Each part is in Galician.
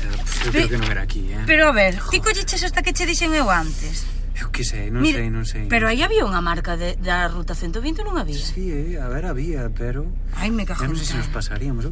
Eu creo que non era aquí, Pero a ver, ti colleches hasta que che dixen eu antes. Eu que sei, non sei. Pero aí había unha marca da Ruta 120 non había? Sí, a ver, había, pero... Ai, me cago non sei se nos pasaríamos.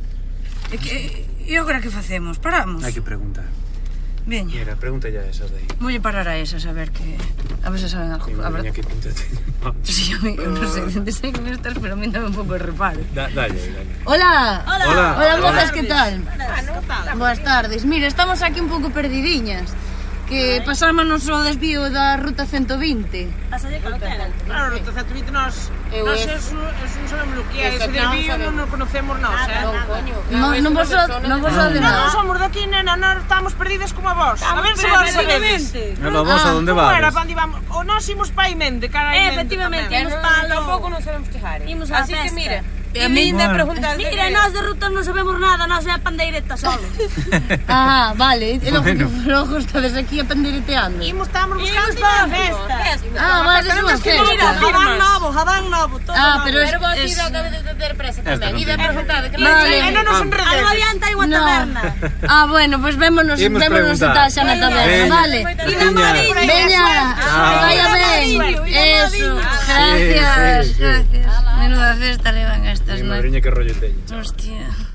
E agora que facemos? Paramos? Hai que preguntar. Veña. Mira, pregunta ya esas de aí. Voulle parar a esas, a ver se saben algo. A ver, que pinta teño. Sí, eu non sei, sei que me estás, pero a mí dame un pouco de reparo. Dalle. Hola, mozas, que tal? Boas tardes. Mira, estamos aquí un pouco perdidiñas, que pasámonos o desvío da Ruta 120. Pasalle calquera. Claro, Ruta 120 nós non sabemos o que é, ese desvío non nos conocemos nós, Non vos de nada. Non somos daqui, nena, nós estamos perdidas como a vos. A ver se vos sabedes. Pero vos a onde vas? Ou nós imos pa Imende, cara a Imende. Efectivamente, imos pa Tampouco non sabemos chegar. Imos á festa. Así que mira, Imende preguntas. Mira, nós de rutas non sabemos nada, nós é a pandeireta solo. Vale, e logo estades aquí a pandeireteando. estamos buscando pa festa. Vas de súa festa. Mira, Jadán novo, todo novo. Pero vos ido a ter presa tamén. Ide a preguntar, que non nos enrededes. Algo adianta hai unha taberna. Bueno, pois vémonos e tal xa na taberna, vale? Veña, vaya ben. Eso, gracias. Menuda festa levan estas, Madriña, que rollo teño. Hostia.